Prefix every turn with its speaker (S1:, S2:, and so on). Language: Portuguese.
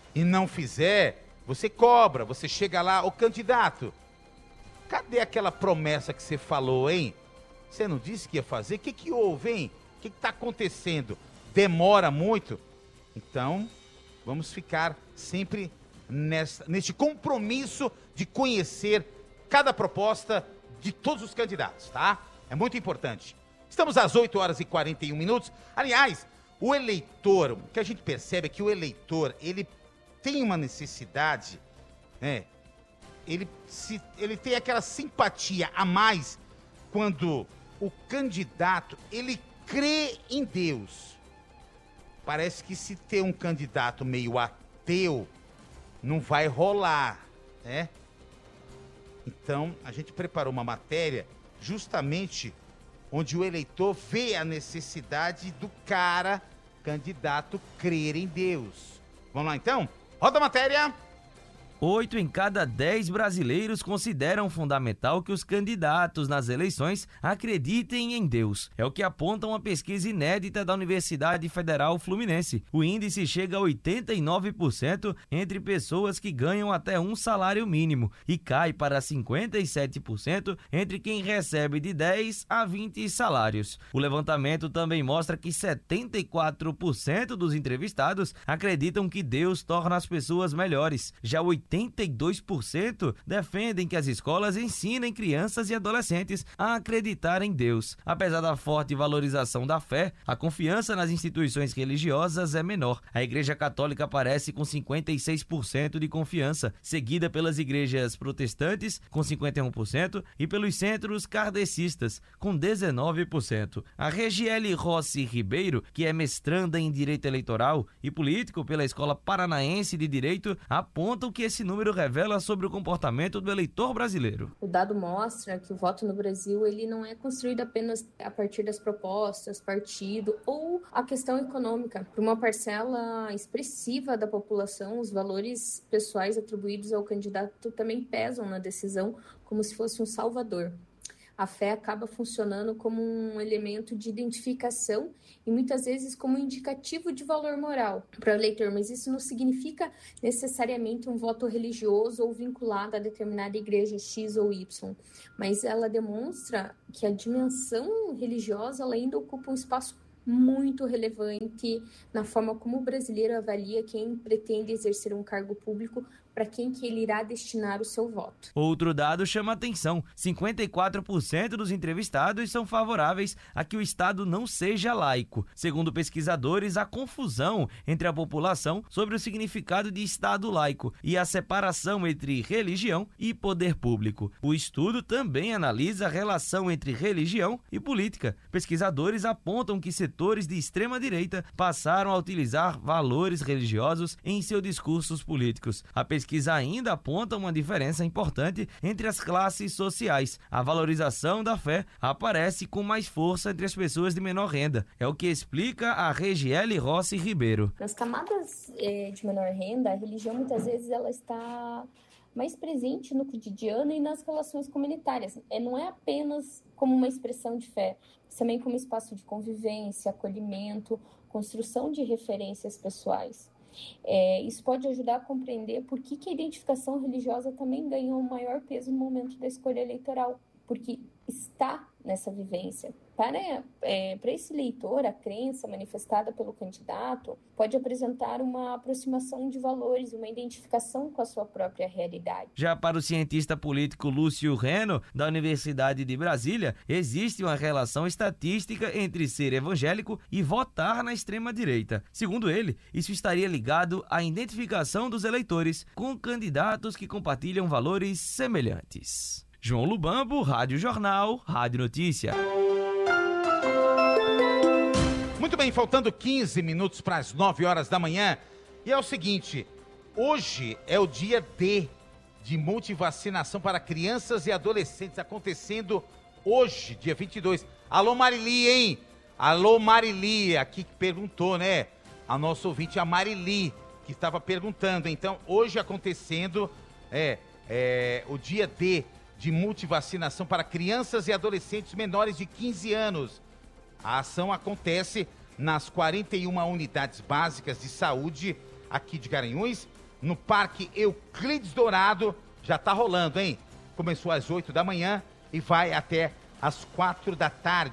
S1: e não fizer, você cobra, você chega lá, ô candidato, cadê aquela promessa que você falou, hein? Você não disse que ia fazer? O que houve, hein? O que está acontecendo? Demora muito? Então, vamos ficar sempre neste compromisso de conhecer cada proposta de todos os candidatos, tá? É muito importante. Estamos às 8h41. Aliás, o eleitor, o que a gente percebe é que o eleitor, ele tem uma necessidade, né? Ele tem aquela simpatia a mais quando o candidato, ele crê em Deus. Parece que se ter um candidato meio ateu, não vai rolar, né? Então, a gente preparou uma matéria justamente onde o eleitor vê a necessidade do candidato, crer em Deus. Vamos lá, então? Roda a matéria!
S2: 8 em cada 10 brasileiros consideram fundamental que os candidatos nas eleições acreditem em Deus. É o que aponta uma pesquisa inédita da Universidade Federal Fluminense. O índice chega a 89% entre pessoas que ganham até um salário mínimo e cai para 57% entre quem recebe de 10 a 20 salários. O levantamento também mostra que 74% dos entrevistados acreditam que Deus torna as pessoas melhores. Já 82% defendem que as escolas ensinem crianças e adolescentes a acreditar em Deus. Apesar da forte valorização da fé, a confiança nas instituições religiosas é menor. A Igreja Católica aparece com 56% de confiança, seguida pelas igrejas protestantes, com 51%, e pelos centros kardecistas, com 19%. A Regiele Rossi Ribeiro, que é mestranda em Direito Eleitoral e político pela Escola Paranaense de Direito, aponta que esse número revela sobre o comportamento do eleitor brasileiro.
S3: O dado mostra que o voto no Brasil ele não é construído apenas a partir das propostas, partido ou a questão econômica. Para uma parcela expressiva da população, os valores pessoais atribuídos ao candidato também pesam na decisão, como se fosse um salvador. A fé acaba funcionando como um elemento de identificação e muitas vezes como um indicativo de valor moral para o eleitor, mas isso não significa necessariamente um voto religioso ou vinculado a determinada igreja X ou Y, mas ela demonstra que a dimensão religiosa ela ainda ocupa um espaço muito relevante na forma como o brasileiro avalia quem pretende exercer um cargo público, para quem que ele irá destinar o seu voto.
S2: Outro dado chama a atenção: 54% dos entrevistados são favoráveis a que o Estado não seja laico. Segundo pesquisadores, há confusão entre a população sobre o significado de Estado laico e a separação entre religião e poder público. O estudo também analisa a relação entre religião e política. Pesquisadores apontam que setores de extrema-direita passaram a utilizar valores religiosos em seus discursos políticos. A pesquisa ainda aponta uma diferença importante entre as classes sociais. A valorização da fé aparece com mais força entre as pessoas de menor renda. É o que explica a Regiele Rossi Ribeiro.
S3: Nas camadas de menor renda, a religião muitas vezes ela está mais presente no cotidiano e nas relações comunitárias. Não é apenas como uma expressão de fé, mas também como espaço de convivência, acolhimento, construção de referências pessoais. Isso pode ajudar a compreender por que a identificação religiosa também ganhou um maior peso no momento da escolha eleitoral, porque está nessa vivência. Para esse eleitor, a crença manifestada pelo candidato pode apresentar uma aproximação de valores, uma identificação com a sua própria realidade.
S2: Já para o cientista político Lúcio Reno, da Universidade de Brasília, existe uma relação estatística entre ser evangélico e votar na extrema-direita. Segundo ele, isso estaria ligado à identificação dos eleitores com candidatos que compartilham valores semelhantes. João Lubambo, Rádio Jornal, Rádio Notícia.
S1: Muito bem, faltando 15 minutos para as 9 horas da manhã. E é o seguinte, hoje é o dia D de multivacinação para crianças e adolescentes, acontecendo hoje, dia 22. Alô Marili, hein? Alô Marili, aqui que perguntou, né? A nossa ouvinte, a Marili, que estava perguntando. Então, hoje acontecendo o dia D de multivacinação para crianças e adolescentes menores de 15 anos. A ação acontece nas 41 unidades básicas de saúde aqui de Garanhuns, no Parque Euclides Dourado. Já tá rolando, hein? Começou às 8 da manhã e vai até às 4 da tarde.